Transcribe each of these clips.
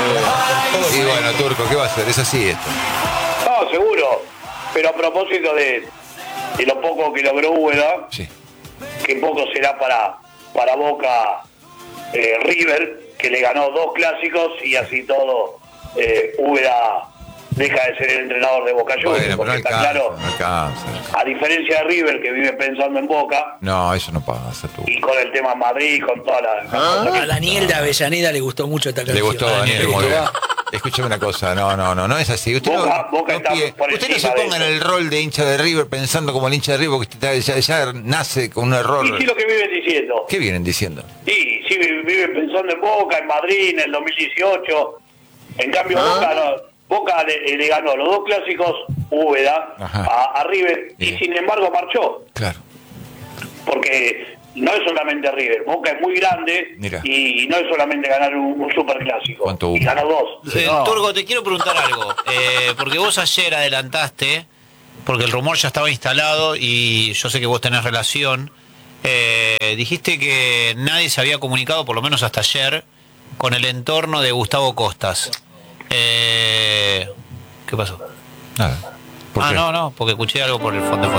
Y bueno, Turco, ¿qué va a hacer? Es así esto. No, seguro. Pero a propósito de lo poco que logró Úbeda, Sí. que poco será para Boca River, que le ganó 2 clásicos y así todo Úbeda deja de ser el entrenador de Boca Juniors, Bueno, porque pero está claro, no alcanza. a diferencia de River, que vive pensando en Boca, No, eso no pasa, tú. y con el tema Madrid, con todas las cosas A Daniel de Avellaneda le gustó mucho esta canción. Le gustó, Daniel, ¿Le muy gustó? bien. Escúchame una cosa, no es así. Usted Boca está por usted no encima se de ponga en eso. el rol de hincha de River pensando como el hincha de River, porque usted ya nace con un error. Y sí lo que viven diciendo. ¿Qué vienen diciendo? Sí, viven pensando en Boca, en Madrid, en el 2018. En cambio, Boca le ganó los 2 clásicos Úbeda a River, y sin embargo marchó. Claro. Porque no es solamente River, Boca es muy grande. Mira. Y no es solamente ganar un superclásico. ¿Cuánto hubo? Y ganó 2. Turco, te quiero preguntar algo. Porque vos ayer adelantaste, porque el rumor ya estaba instalado y yo sé que vos tenés relación. Dijiste que nadie se había comunicado, por lo menos hasta ayer, con el entorno de Gustavo Costas. ¿Qué pasó? Nada. ¿Por qué? No, porque escuché algo por el fondo.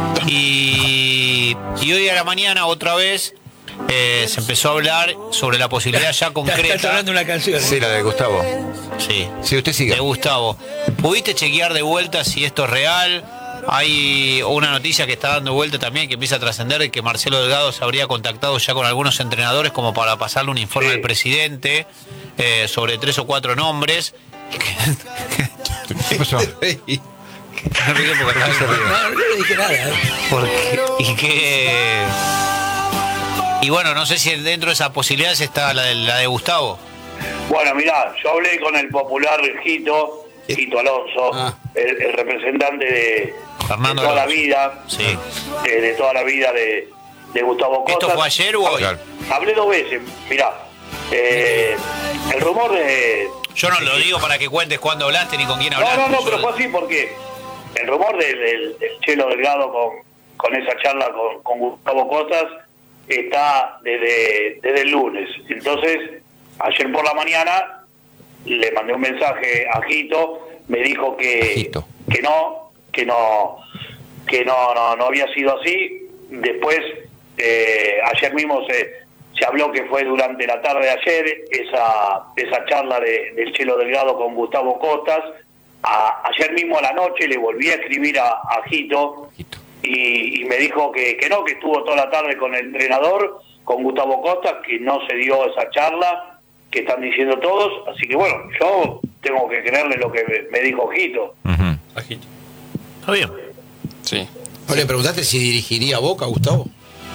Y hoy a la mañana otra vez se empezó a hablar sobre la posibilidad ya concreta. Estás hablando de una canción. Sí, la de Gustavo. Sí. Sí, usted sigue. De Gustavo. ¿Pudiste chequear de vuelta si esto es real? Hay una noticia que está dando vuelta también, que empieza a trascender, de que Marcelo Delgado se habría contactado ya con algunos entrenadores como para pasarle un informe al presidente sobre 3 o 4 nombres. ¿Qué pasó? No ríe porque ¿Por qué se ríe? No le dije nada. Y bueno, no sé si dentro de esas posibilidades está la de Gustavo. Bueno, mirá, yo hablé con el popular Gito Alonso, el representante de Fernando toda la Alonso. vida, Sí. de toda la vida de Gustavo Costas. ¿Esto fue ayer o hoy? Claro. Hablé 2 veces, mirá. El rumor de... Yo no lo digo para que cuentes cuándo hablaste ni con quién hablaste. No, pero fue así porque el rumor del Chelo Delgado con esa charla con Gustavo Costas está desde el lunes. Entonces, ayer por la mañana le mandé un mensaje a Gito, me dijo que no había sido así. Después, ayer mismo se habló que fue durante la tarde de ayer esa charla del Chelo Delgado con Gustavo Costas. Ayer mismo a la noche le volví a escribir a Gito y me dijo que estuvo toda la tarde con el entrenador, con Gustavo Costas, que no se dio esa charla que están diciendo todos. Así que bueno, yo tengo que creerle lo que me dijo Gito. Está bien. Sí. ¿No le preguntaste si dirigiría a Boca, Gustavo?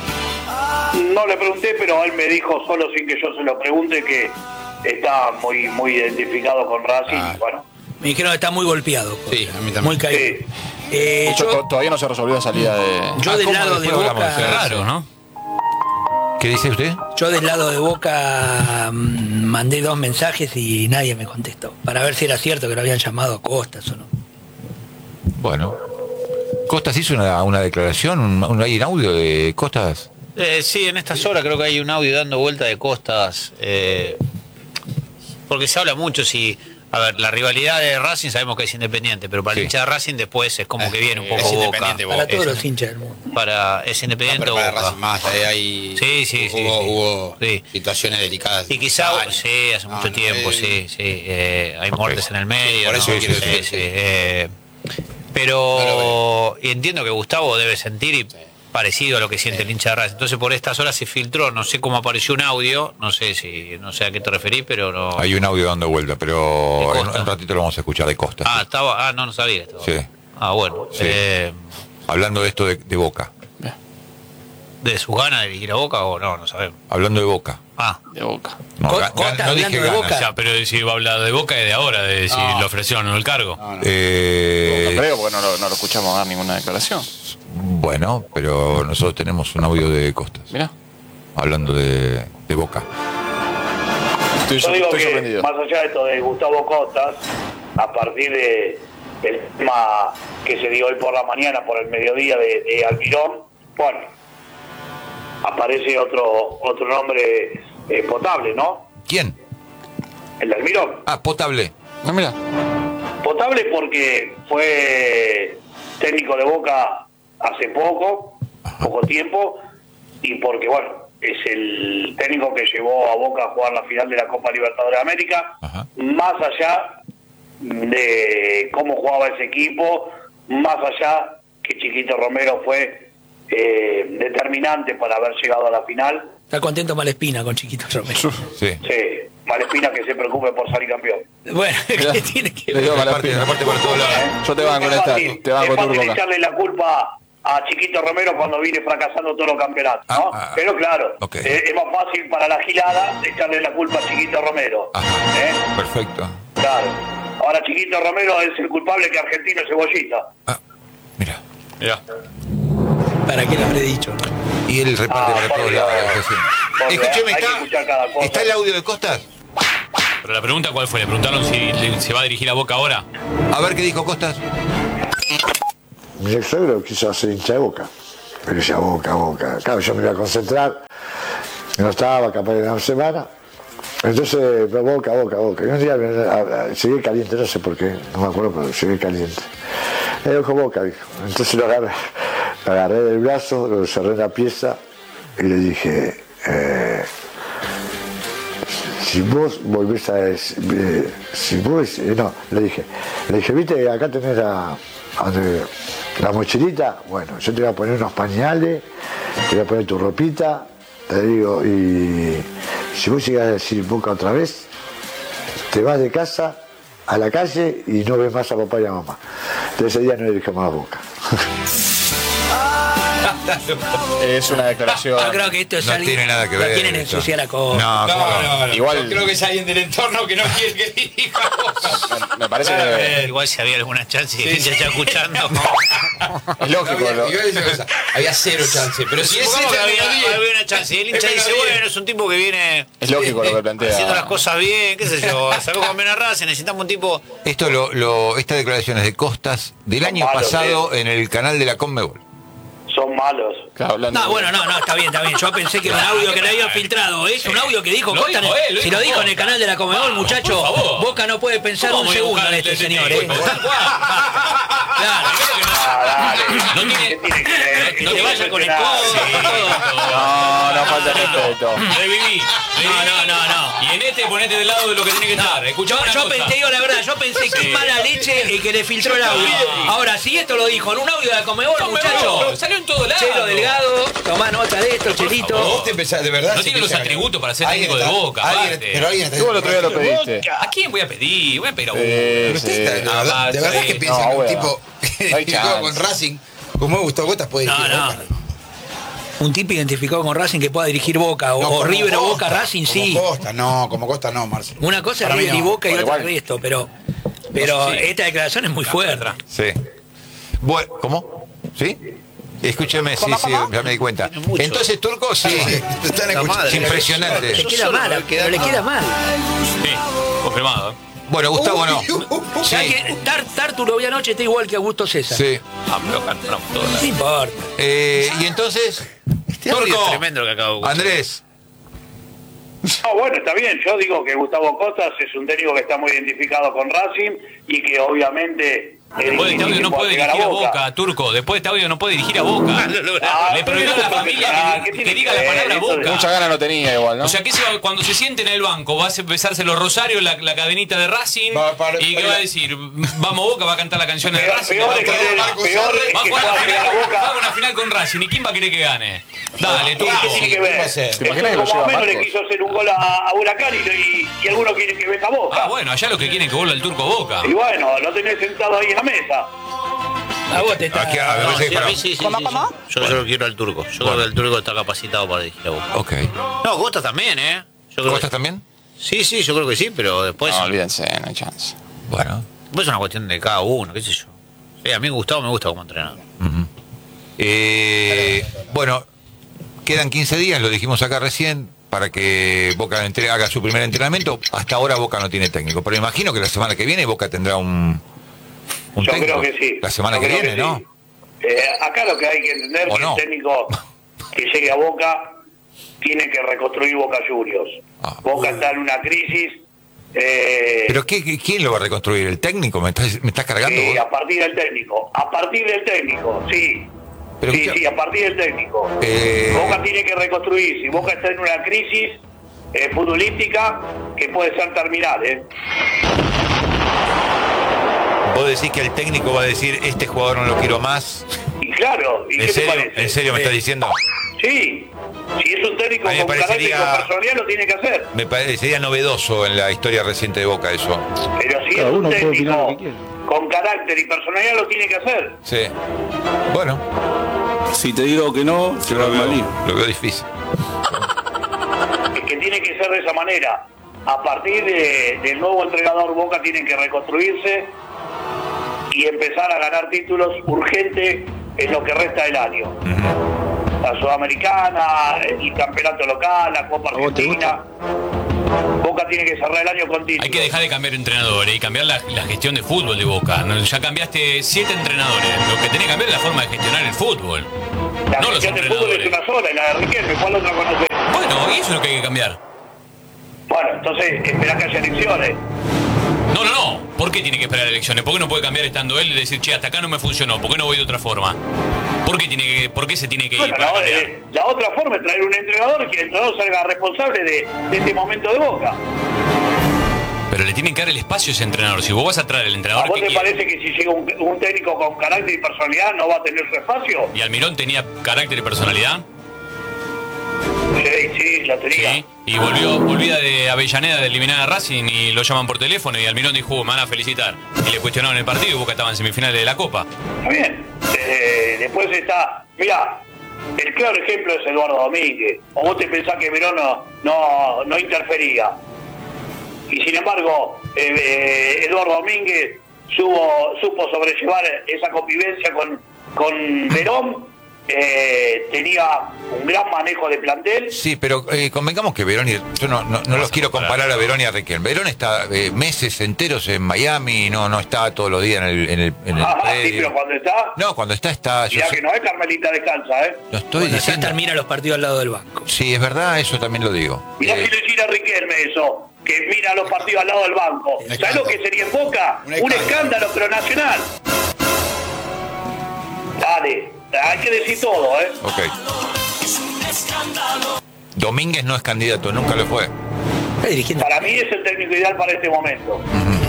No le pregunté, pero él me dijo, solo sin que yo se lo pregunte, que está muy identificado con Racing. Y bueno, Me dijeron que está muy golpeado. Sí, a mí también. Muy caído. Todavía no se resolvió la salida de... Yo del lado de después hablamos de Boca... eso? Raro, ¿no? ¿Qué dice usted? Yo del lado de Boca mandé 2 mensajes y nadie me contestó. Para ver si era cierto que lo habían llamado a Costas o no. Bueno. ¿Costas hizo una declaración? ¿Hay un audio de Costas? Sí, en estas horas creo que hay un audio dando vuelta de Costas. Porque se habla mucho si... A ver, la rivalidad de Racing sabemos que es independiente, pero para el hincha de Racing después es como que viene un poco es Boca. independiente Boca. Para todos los hinchas del mundo. Es independiente No, pero para Boca. Racing más, hay Sí. hubo Sí. situaciones delicadas. Y quizá, Años. sí, hace mucho tiempo, sí. Hay muertes en el medio. por eso ¿no? quiero Sí, decir, sí. Pero y entiendo que Gustavo debe sentir parecido a lo que siente el hincha de Racing. Entonces por estas horas se filtró, no sé cómo apareció un audio, no sé a qué te referís, pero no. Hay un audio dando vuelta, pero ¿De en Costas? un ratito lo vamos a escuchar de Costas. No sabía que estaba. Sí. Bueno. Sí. Hablando de esto de Boca. ¿De sus ganas de dirigir a Boca o no? No sabemos. Hablando de Boca. De Boca. No, Costas no dije hablando de ganas. Boca. O sea, pero si va a hablar de Boca es de ahora, de si le ofrecieron el cargo. No creo, porque no lo escuchamos dar ninguna declaración. Bueno, pero nosotros tenemos un audio de Costas. Mirá. Hablando de Boca. Yo digo estoy que sorprendido. más allá de esto de Gustavo Costas, a partir del tema que se dio hoy por la mañana, por el mediodía de Almirón, bueno, aparece otro nombre potable, ¿no? ¿Quién? el de Almirón. Ah, potable. No, mira. Potable porque fue técnico de Boca hace poco tiempo, y porque, bueno, es el técnico que llevó a Boca a jugar la final de la Copa Libertadores de América. Ajá. Más allá de cómo jugaba ese equipo, más allá que Chiquito Romero fue determinante para haber llegado a la final. Está contento Malespina con Chiquito Romero. Sí. Sí, Malespina que se preocupe por salir campeón. Bueno, ¿qué tiene que Le ver? digo a la Reparte por todos lados. Yo te banco en Es esta. fácil, Te banco es Turco fácil acá. echarle la culpa a Chiquito Romero cuando viene fracasando todos los campeonatos, ¿no? Pero claro, ok. Es más fácil para la gilada echarle la culpa a Chiquito Romero. Ajá. Perfecto. Claro. Ahora Chiquito Romero es el culpable que Argentino es Cebollita. Ah, mira. Mirá. ¿Para qué lo habré dicho? Y él reparte para por todos Dios. lados. Sí. Porque Escúcheme, hay que escuchar cada cosa. ¿está el audio de Costas? Pero la pregunta, ¿cuál fue? ¿Le preguntaron si se va a dirigir a Boca ahora? A ver qué dijo Costas. Mi ex suegro quiso hacer hincha de Boca. Pero decía Boca. Claro, yo me iba a concentrar. No estaba, capaz de una semana. Entonces, pero Boca. Y un día llegué caliente, no sé por qué, no me acuerdo, pero llegué caliente. Y dijo Boca, dijo. Entonces lo agarré del brazo, lo cerré en la pieza y le dije, si vos volvés le dije, viste, acá tenés la mochilita, bueno, yo te voy a poner unos pañales, te voy a poner tu ropita, te digo, y si vos llegás a decir Boca otra vez, te vas de casa a la calle y no ves más a papá y a mamá. Entonces ese día no le dije más a Boca. Es una declaración. Yo creo que esto es No alguien- tiene nada que ver. No quieren esto. ensuciar a Costa. No, ¿cómo no? Igual- Yo creo que es alguien del entorno que no quiere que dirija Boca. Me parece que Igual si había alguna chance de que se esté escuchando. es lógico. No, lo- había, una cosa, había cero chance. Pero si es Supongamos que ese, había una chance. Y el hincha dice, bueno, es un tipo que viene Es lógico lo que plantea. haciendo las cosas bien, qué sé yo. Sacó campeón a Racing, necesitamos un tipo... Esto estas declaraciones de Costas del Son año malos, pasado en el canal de la Conmebol. Son malos. Claro, hablando No, de- bueno, no, está bien. Yo pensé que era un audio que le habían filtrado. Es un audio que dijo Lo Costa. dijo él, lo Si lo dijo dijo en el Costa. canal de la Comebol, Vamos, muchacho, por favor. Boca no puede pensar ¿Cómo un voy a segundo buscar en este el señor, tipo? Claro. No tiene... ¿Qué tiene que ver? Que te vaya con el codo. No falta respeto. Reviví. No. Y en este ponete del lado de lo que tiene que estar. Escuchá una Yo cosa. pensé, digo la verdad, yo pensé que mala leche el que le filtró el audio. Ahora, si esto lo dijo en un audio de la Comebol, muchacho. Salió en todo lado. Chelo Delgado, tomá nota de esto, Chelito. Vos te empezás, de verdad. No se tiene los empieza a- atributos para ser Alguien técnico de está- Boca, alguien- aparte. Pero alguien está. Tú el otro día lo pediste. ¿A quién voy a pedir? Voy a pedir a Boca. Pero usted está- de verdad que piensa No, que un bueno. tipo No hay que juega chance. con Racing, como Gustavo Botas, puede dirigir No. Boca. Un tipo identificado con Racing que pueda dirigir Boca, No, o como River o Costa, Boca, Racing como sí. Costa no, Marcelo. Una cosa es Para mí River y no. Boca y Pero otra igual. es esto, pero esta declaración es muy fuerte. Sí. Bueno, ¿cómo? ¿Sí? Escúcheme, sí, ya me di cuenta. mucho. Entonces, Turco, sí. Te están La escuchando. madre. Es impresionante. Le queda mal, pero le queda mal. Sí, confirmado. Bueno, Gustavo no. ¿Sabes Sí. que Tartu lo vi anoche, está igual que Augusto César? Sí. Ah, pero ganamos todas. No importa. Y entonces, Este audio Turco, es tremendo lo que acabo de escuchar. Andrés, No, bueno, está bien. Yo digo que Gustavo Costas es un técnico que está muy identificado con Racing y que obviamente... Después de este audio no puede dirigir a Boca, Turco. Después de este audio no puede dirigir a Boca. Le prohibió a la familia que diga la palabra Boca. Mucha gana no tenía igual, ¿no? O sea, que cuando se siente en el banco, va a besarse los rosarios, la cadenita de Racing, y ¿qué va a decir? Vamos Boca, va a cantar la canción de Racing. Peor va a es que va a jugar pueda llegar a Boca. va a una final con Racing. ¿Y quién va a querer que gane? Dale, Turco. ¿Qué tiene que ver? ¿qué va a hacer? Esto ¿Te imaginas que lo como lleva a menos le Marcos? quiso hacer un gol a Huracán y algunos quieren que venga a Boca. Ah, bueno, allá los que quieren que vuelva el Turco a Boca. Y bueno, lo tenés sentado ahí en la mesa. A vos te está... aquí, a ver, No, sí, sí, a pero- mí sí. Yo lo quiero al Turco. Yo creo que el Turco está capacitado para dirigir a Boca. ok. No, Costa también, ¿eh? Yo creo ¿Costas que... también? Sí, yo creo que sí, pero después... No, olvídense, no hay chance. Bueno. Después es una cuestión de cada uno, qué sé yo. Sí, a mí Gustavo me gusta como entrenador. Bueno, quedan 15 días, lo dijimos acá recién, para que Boca haga su primer entrenamiento. Hasta ahora Boca no tiene técnico, pero imagino que la semana que viene Boca tendrá un Yo técnico. creo que sí. La semana Yo que creo viene, sí. ¿no? Acá lo que hay que entender ¿O es que no? el técnico que llegue a Boca tiene que reconstruir Boca Juniors. Ah. Boca está en una crisis ¿Pero quién lo va a reconstruir? ¿El técnico? ¿Me estás cargando vos? a partir del técnico, sí. Pero sí, a partir del técnico. Boca tiene que reconstruirse. Boca está en una crisis futbolística que puede ser terminal. ¿Vos decís que el técnico va a decir, este jugador no lo quiero más? Y claro, ¿y qué te parece? ¿En serio me estás diciendo? Sí, si es un técnico con carácter y con personalidad lo tiene que hacer. Me parecería novedoso en la historia reciente de Boca eso. Pero si es un técnico con carácter y personalidad lo tiene que hacer. Sí. Bueno. Si te digo que no, se lo veo difícil. Es que tiene que ser de esa manera. A partir del nuevo entrenador, Boca tiene que reconstruirse y empezar a ganar títulos urgente en lo que resta del año. La Sudamericana, el campeonato local, la Copa Argentina. Boca tiene que cerrar el año con títulos. Hay que dejar de cambiar entrenadores y cambiar la gestión de fútbol de Boca. Ya cambiaste 7 entrenadores. Lo que tenés que cambiar es la forma de gestionar el fútbol. La gestión del fútbol es una sola, y la de Riquelme. ¿Cuál otra conoces? Bueno, y eso es lo que hay que cambiar. Bueno, entonces esperá que haya elecciones. No. ¿Por qué tiene que esperar elecciones? ¿Por qué no puede cambiar estando él y decir, che, hasta acá no me funcionó? ¿Por qué no voy de otra forma? ¿Por qué se tiene que ir? Bueno, la otra forma es traer un entrenador y que el entrenador salga responsable de este momento de Boca. Pero le tienen que dar el espacio a ese entrenador. Si vos vas a traer el entrenador ¿A vos te parece que si llega un técnico con carácter y personalidad no va a tener su espacio? ¿Y Almirón tenía carácter y personalidad? Sí, la tenía. Sí. Y volvía de Avellaneda de eliminar a Racing y lo llaman por teléfono y Almirón dijo, me van a felicitar. Y le cuestionaron el partido y Boca estaba en semifinales de la Copa. Está bien. Después está... Mirá, el claro ejemplo es Eduardo Domínguez. O vos te pensás que Verón no interfería. Y sin embargo, Eduardo Domínguez supo sobrellevar esa convivencia con Verón. Tenía un gran manejo de plantel. Sí, pero convengamos que Verón yo no los quiero comparar a Verón y a Riquelme. Verón está meses enteros en Miami, no está todos los días en el sí, pero cuando está... No, cuando está... Mirá que no es Carmelita descansa, No estoy diciendo... Mira los partidos al lado del banco. Sí, es verdad, eso también lo digo. Mirá si le tira a Riquelme eso, que mira los partidos al lado del banco. ¿Sabés lo que sería en Boca? Un escándalo, pero nacional. Dale. Hay que decir todo, Ok. Domínguez no es candidato, nunca lo fue. Para mí es el técnico ideal para este momento.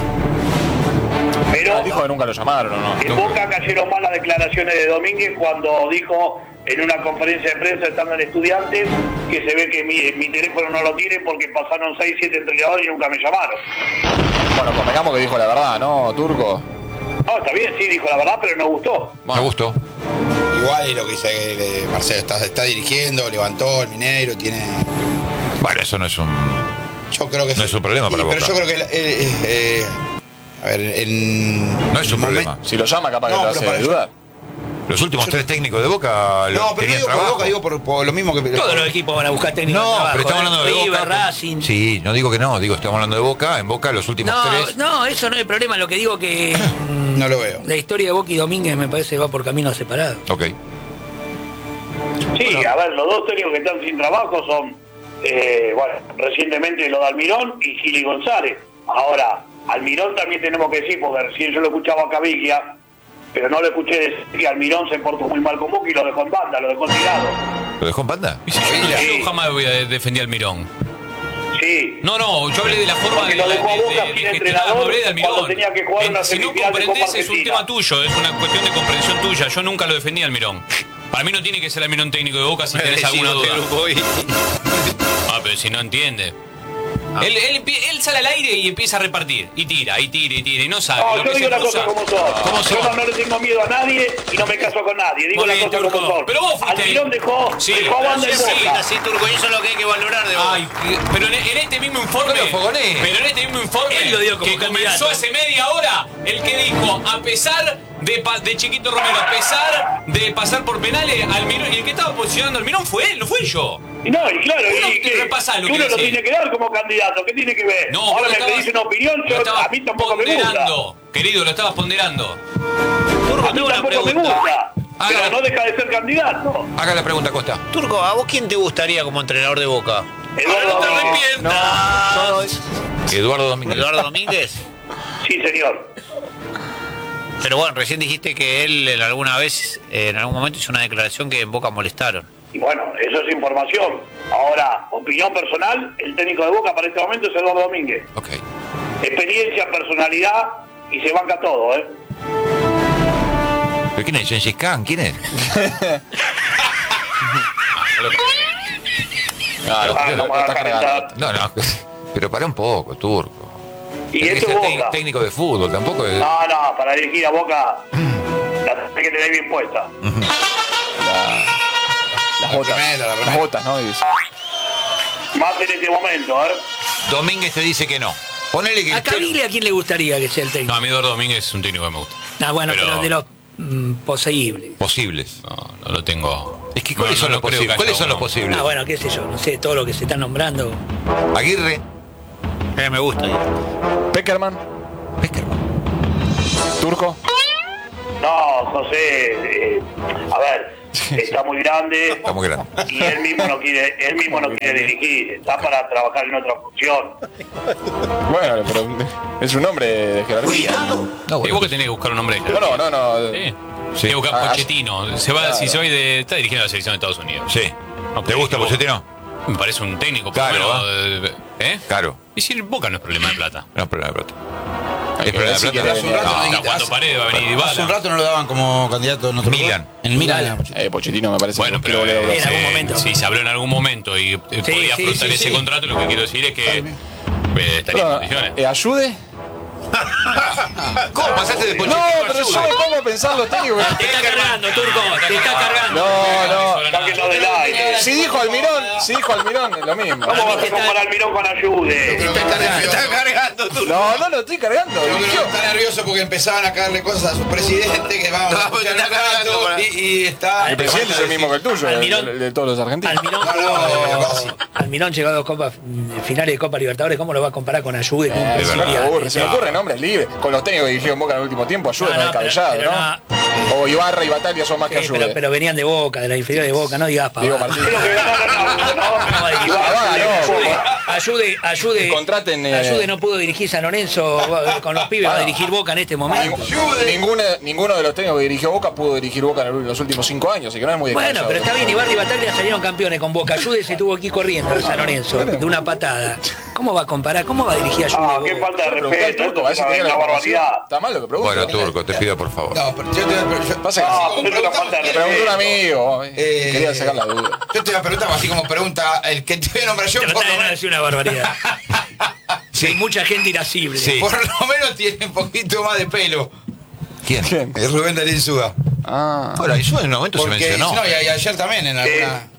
Pero dijo que nunca lo llamaron, ¿o no? En Boca cayeron mal las declaraciones de Domínguez cuando dijo en una conferencia de prensa estando en Estudiantes que se ve que mi teléfono no lo tiene porque pasaron 6, 7 entrenadores y nunca me llamaron. Bueno, convengamos que dijo la verdad, ¿no, Turco? No, está bien, sí, dijo la verdad, pero no gustó. Me gustó. Igual es lo que dice Marcelo, está dirigiendo, levantó el Mineiro, tiene... Bueno, eso no es un... Yo creo que no es un problema para Boca. Pero yo creo que... a ver, no es un problema. Si lo llama, capaz que te hace dudar. Los últimos 3 técnicos de Boca tenían trabajo. Boca, digo por lo mismo que... Todos los equipos van a buscar técnicos de trabajo. Pero estamos hablando de River, Boca. Racing. Sí, no digo que no, estamos hablando de Boca. En Boca los últimos 3... No, eso no es problema. Lo que digo que... no lo veo. La historia de Boca y Domínguez me parece va por caminos separados. Ok. Sí, a ver, los dos técnicos que están sin trabajo son, recientemente lo de Almirón y Gili González. Ahora, Almirón también tenemos que decir, porque recién yo lo escuchaba a Caviglia, pero no lo escuché decir que Almirón se portó muy mal con Boca y lo dejó en banda, lo dejó tirado. ¿Lo dejó en banda? Yo jamás voy a defender al Mirón. Sí. No, yo hablé de la forma porque lo dejó a Boca sin entrenador hablé de Almirón. cuando tenía que jugar una Si no semifinal de Copa comprendés es un Argentina. tema tuyo, es una cuestión de comprensión tuya. Yo nunca lo defendí al Mirón. Para mí no tiene que ser Almirón técnico de Boca si tenés alguna duda. Pero si no entiende. Él sale al aire y empieza a repartir. Y tira, y no sabe. No, yo digo las cosas como son. Yo no le tengo miedo a nadie y no me caso con nadie. Digo las cosas como son. Pero vos fuiste... Almirón dejó a banda en Boca. Sí, Turco, eso es lo que hay que valorar de Boca. Ay, pero en este mismo informe... Él lo dio como que comenzó hace media hora, el que dijo, a pesar de Chiquito Romero, a pesar de pasar por penales, Almirón, y el que estaba posicionando al Almirón fue él, no fui yo. No, y claro, uno lo tiene que dar como candidato. ¿Qué tiene que ver? No, ahora me pedís una opinión, a mí tampoco me gusta. Querido, lo estabas ponderando. A mí tampoco me gusta. Pero no deja de ser candidato. Haga la pregunta, Costa. Turco, ¿a vos quién te gustaría como entrenador de Boca? Eduardo Domínguez. Eduardo Domínguez. Eduardo Domínguez. Sí, señor. Pero bueno, recién dijiste que él en algún momento hizo una declaración que en Boca molestaron. Y bueno, eso es información. Ahora, opinión personal, el técnico de Boca para este momento es Eduardo Domínguez. Ok. Experiencia, personalidad y se banca todo, ¿eh? ¿Pero quién es? ¿Gengis Khan? ¿Quién es? No, pero para un poco, Turco. Y esto es Boca. Técnico de fútbol, tampoco es... No, para dirigir a Boca la tenés que tener bien puesta. Las botas, ¿no? Más en este momento, ¿eh? Domínguez te dice que no. Ponele que... ¿A Caviglia a quién le gustaría que sea el técnico? No, a mí Eduardo Domínguez es un técnico que me gusta. Bueno, pero de los poseíbles. Posibles. No lo tengo. Es que ¿cuáles son los posibles? ¿Cuáles son los posibles? Bueno, qué sé yo, no sé, todo lo que se están nombrando. Aguirre. Me gusta. Peckerman. Turco. No, José, a ver, está muy grande. Está muy grande. Y él mismo no quiere dirigir, está para trabajar en otra función. Bueno, pero es un hombre de jerarquía. Y vos que tenés que buscar un hombre de jerarquía. No. Sí. Tenés que buscar Pochettino. Si se va está dirigiendo la selección de Estados Unidos. Sí. ¿Te gusta Pochettino? Me parece un técnico. Claro, Claro. Y si Boca no es problema de plata. No es problema de plata. Hay que decir que hace un rato Cuando Paredes va a venir hace un rato no lo daban como candidato en otro Milan. lugar. En Milan. Pochettino me parece. Bueno, pero en algún momento. si se habló en algún momento y podía afrontar ese contrato, lo que quiero decir es que estaría en condiciones. ¿Ayude? ¿Cómo pasaste de Pochettino? No, pero yo me pongo a pensar los técnicos. Te está cargando, Turco, te está cargando. Sáquenlo del aire. Si dijo Almirón, es lo mismo. ¿Cómo vas a comparar Almirón con Ayude? Está cargando tú. No lo estoy cargando. Está nervioso porque empezaban a caerle cosas a su presidente que vamos a escuchar un rato y está... El presidente es el mismo que el tuyo, el de todos los argentinos. Almirón llegó a 2 copas finales de Copa Libertadores. ¿Cómo lo va a comparar con Ayude? Se me ocurren nombres libres. Con los técnicos que dirigió en Boca en el último tiempo, Ayude no es descabellado, ¿no? O Ibarra y Bataglia son más que Ayude. Pero venían de Boca, de la inferior de Boca, no digas Diego Martín. Ayude no pudo dirigir San Lorenzo con los pibes, va a dirigir Boca en este momento. Ninguno de los técnicos que dirigió Boca pudo dirigir Boca en los últimos 5 años, así que no es muy Bueno, pero está bien, Ibarra y Bataglia salieron campeones con Boca. Ayude se tuvo aquí corriendo a San Lorenzo de una patada. ¿Cómo va a comparar? ¿Cómo va a dirigir Ayude? Qué falta de respeto, es una barbaridad. Está mal lo que pregunto. Bueno, Turco, te pido por favor. No, pero yo Pasa que pero no falta de me preguntó un amigo, quería sacar la duda. te voy a preguntar, así como pregunta el que te voy a nombrar yo, por lo Trata de no menos, decir una barbaridad. Hay mucha gente irascible. Sí. por lo menos tiene un poquito más de pelo. ¿Quién? Es Rubén Darín Insúa. Ahora, eso en un momento se Porque mencionó. no, y ayer también en alguna...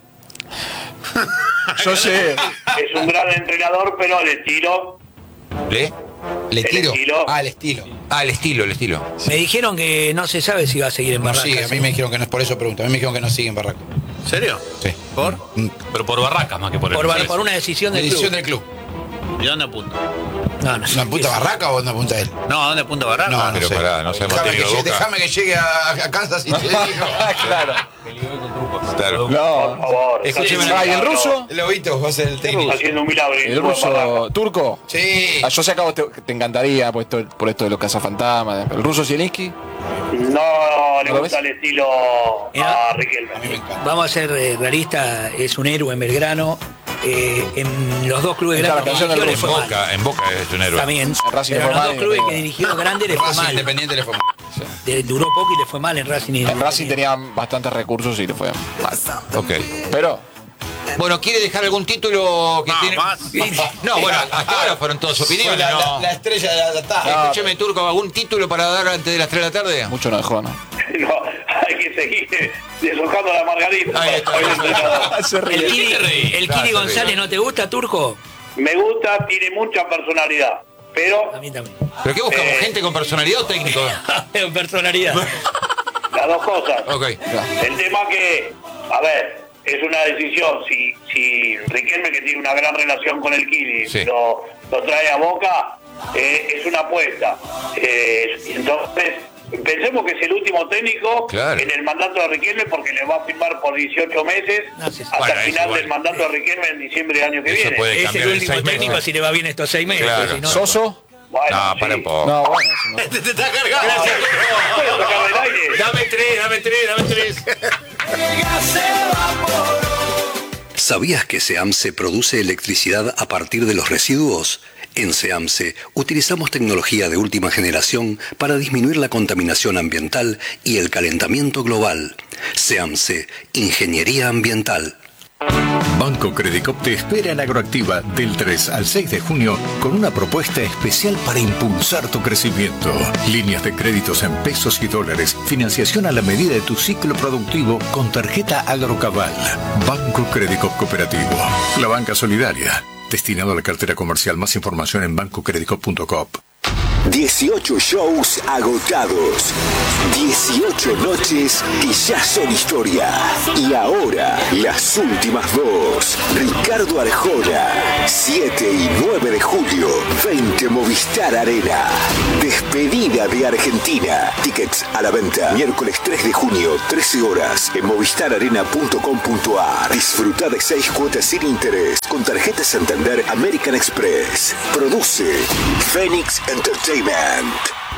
Yo sé. Es un gran entrenador, pero el estilo... ¿Le tiro? estilo. El estilo. El estilo. Me dijeron que no se sabe si va a seguir en No Barracas. sigue, a mí me dijeron que no es por eso pregunto. A mí me dijeron que no sigue en Barracas. ¿En serio? Sí. ¿Por? Pero por Barracas más que por el Por una decisión del Decisión club. del club. ¿Y dónde apunta? No. ¿No apunta Barraca o dónde apunta él? No, ¿a dónde apunta Barracas? No, Pero sé. pará, no sabemos técnico de Boca. Déjame que llegue a Kansas y te digo. Claro. Claro. No. Por favor. Escúcheme. ¿Y el ruso? El Lobito va a ser el técnico. Haciendo un milagro. ¿El ruso turco? Sí. Yo sé que a vos te encantaría por esto de los cazafantasmas. ¿El ruso Zielinski? No le ¿Lo gusta ves? el estilo a Riquelme. A mí me encanta. Vamos a ser realistas, es un héroe en Belgrano. En los dos clubes Está la grandes canción que del dirigió le fue mal. En Boca es un héroe. También. Racing Pero le en fue los mal dos y clubes tenía- que dirigió grandes le fue Racing mal. Independiente le fue mal. Duró poco y le fue mal en Racing. En Racing tenía bastantes recursos y le fue mal. Ok. Pero Bueno, ¿quiere dejar algún título que tiene? más. No, bueno, hasta ahora fueron todas opiniones, ¿no? La estrella de la tarde. Escúcheme, Turco, ¿algún título para dar antes de las 3 de la tarde? mucho no dejó, ¿no? No, hay que seguir deshojando la margarita. Ahí está. Hoy el entrenador. Se El ríe. Kiri Claro, González, ¿no te gusta, Turco? Me gusta, tiene mucha personalidad, pero A mí también. ¿Pero qué buscamos? ¿Gente con personalidad o técnico? Personalidad. las dos cosas. Ok. El tema que, a ver, es una decisión. Si Riquelme, que tiene una gran relación con el Kili, Sí. lo trae a Boca, es una apuesta. Entonces, Pensemos que es el último técnico Claro. en el mandato de Riquelme porque le va a firmar por 18 meses hasta Bueno, el final eso, del mandato de Riquelme en diciembre del año que Eso viene. puede Es cambiar el en último 6 meses. técnico si le va bien estos 6 meses. Claro. Si no, ¿Soso? Bueno, No, sí. para un poco. No, bueno. Te está cargando. ¿Puedo sacar del aire? Dame tres. ¿Sabías que SEAMSE produce electricidad a partir de los residuos? En SEAMSE utilizamos tecnología de última generación para disminuir la contaminación ambiental y el calentamiento global. SEAMSE, Ingeniería Ambiental. Banco Credicop te espera en Agroactiva del 3 al 6 de junio con una propuesta especial para impulsar tu crecimiento. Líneas de créditos en pesos y dólares, financiación a la medida de tu ciclo productivo con tarjeta Agrocabal. Banco Credicop Cooperativo, la banca solidaria, destinado a la cartera comercial. Más información en bancocredicop.com. 18 shows agotados, 18 noches que ya son historia. Y ahora, las últimas dos. Ricardo Arjona, 7 y 9 de julio, 20 Movistar Arena. Despedida de Argentina. Tickets a la venta. Miércoles 3 de junio, 13 horas, en movistararena.com.ar. Disfruta de 6 cuotas sin interés con tarjeta Santander American Express. Produce Phoenix Entertainment.